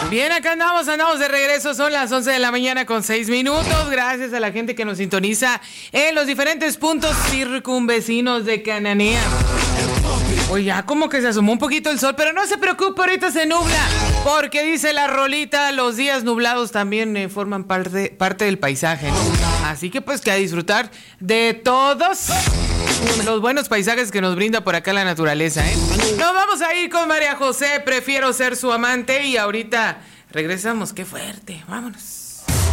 Bien, acá andamos de regreso, son las 11 de la mañana con 6 minutos, gracias a la gente que nos sintoniza en los diferentes puntos circunvecinos de Cananea. Oye, ya como que se asomó un poquito el sol, pero no se preocupe, ahorita se nubla, porque dice la rolita, los días nublados también forman parte del paisaje, ¿no? Así que pues que a disfrutar de todos los buenos paisajes que nos brinda por acá la naturaleza, ¿eh? Nos vamos a ir con María José, prefiero ser su amante, y ahorita regresamos, qué fuerte, vámonos.